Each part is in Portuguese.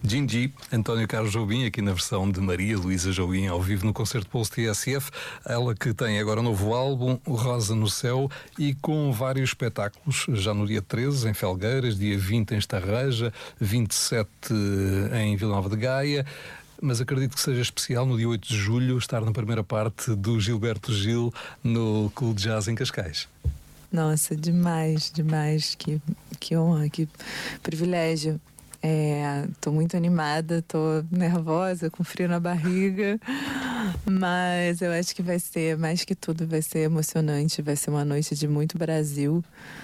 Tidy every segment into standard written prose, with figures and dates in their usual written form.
Gingy, António Carlos Jobim, aqui na versão de Maria Luísa Jobim, ao vivo no Concerto Pulse TSF. Ela que tem agora um novo álbum, Rosa no Céu, e com vários espetáculos, já no dia 13 em Felgueiras, dia 20 em Estarreja, 27 em Vila Nova de Gaia. Mas acredito que seja especial no dia 8 de julho estar na primeira parte do Gilberto Gil no Clube de Jazz em Cascais. Nossa, demais, demais. Que honra, que privilégio. Tô muito animada, tô nervosa, com frio na barriga, mas eu acho que vai ser, mais que tudo, vai ser emocionante, vai ser uma noite de muito Brasil,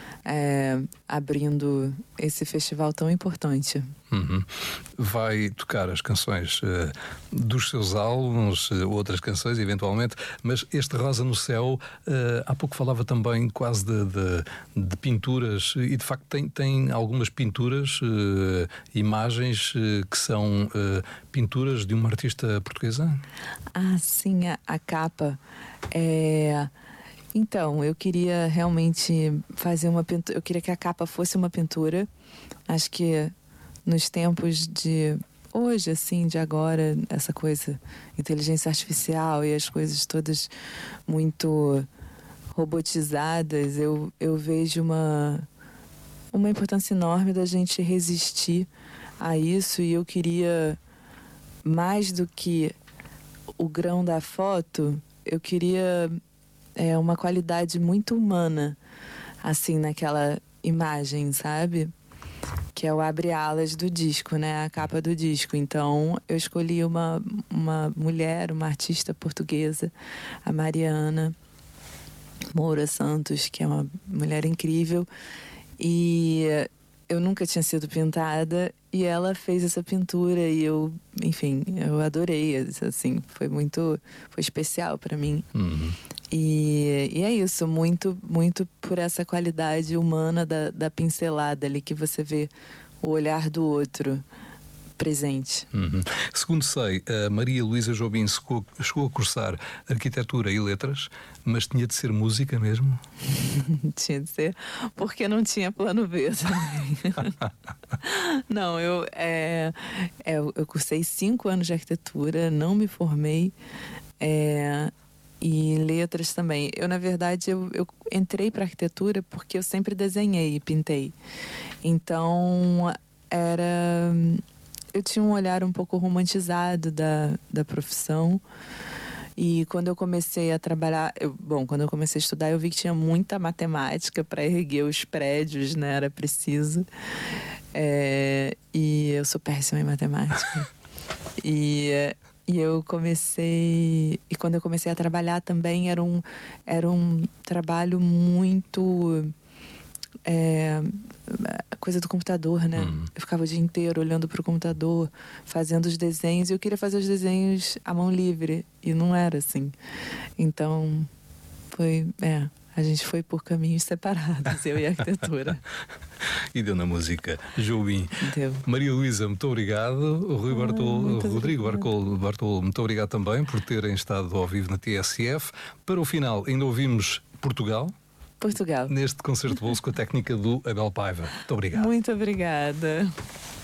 abrindo esse festival tão importante. Uhum. Vai tocar as canções dos seus álbuns, outras canções eventualmente, mas este Rosa no Céu, há pouco falava também quase de pinturas, e de facto tem algumas pinturas, imagens que são pinturas de uma artista portuguesa? Ah, sim, a capa Então, eu queria realmente fazer uma pintura. Eu queria que a capa fosse uma pintura. Acho que nos tempos de hoje, assim, de agora, essa coisa, inteligência artificial e as coisas todas muito robotizadas, eu vejo uma importância enorme da gente resistir a isso. E eu queria, mais do que o grão da foto, eu queria uma qualidade muito humana, assim, naquela imagem, sabe? Que é o abre-alas do disco, né? A capa do disco. Então, eu escolhi uma mulher, uma artista portuguesa, a Mariana Moura Santos, que é uma mulher incrível. E eu nunca tinha sido pintada, e ela fez essa pintura e eu adorei, assim, foi especial para mim. Uhum. E é isso, muito, muito por essa qualidade humana da pincelada ali, que você vê o olhar do outro presente. Uhum. Segundo sei, a Maria Luísa Jobim chegou a cursar arquitetura e letras, mas tinha de ser música mesmo? Tinha de ser, porque não tinha plano B também. Não, eu cursei 5 anos de arquitetura, não me formei, e letras também. Eu, na verdade, eu entrei para arquitetura porque eu sempre desenhei e pintei. Então, eu tinha um olhar um pouco romantizado da profissão. E quando eu comecei a trabalhar, quando eu comecei a estudar, eu vi que tinha muita matemática para erguer os prédios, né? Era preciso. E eu sou péssima em matemática. E eu comecei... E quando eu comecei a trabalhar também era um trabalho muito... coisa do computador, né? Eu ficava o dia inteiro olhando pro computador, fazendo os desenhos, e eu queria fazer os desenhos à mão livre, e não era assim. Então, a gente foi por caminhos separados, eu e a arquitetura. E deu na música. Jobim. Deu. Maria Luísa, muito obrigado. Rodrigo Bartolo, muito obrigado também por terem estado ao vivo na TSF. Para o final, ainda ouvimos Portugal. Neste Concerto Pulse com a técnica do Abel Paiva. Muito obrigado. Muito obrigada.